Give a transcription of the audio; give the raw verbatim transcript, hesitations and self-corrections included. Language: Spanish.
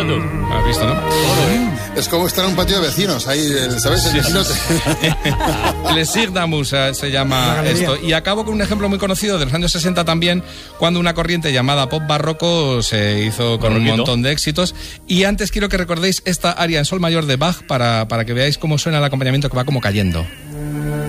Fernando. ¿Has visto, no? Es como estar en un patio de vecinos, ahí, ¿sabes? Sí, El vecino sí. te- Plaisir d'amour se llama esto. Y acabo con un ejemplo muy conocido de los años sesenta también, cuando una corriente llamada pop barroco se hizo con Barroquito. un montón de éxitos. Y antes quiero que recordéis esta aria en sol mayor de Bach para, para que veáis cómo suena el acompañamiento, que va como cayendo.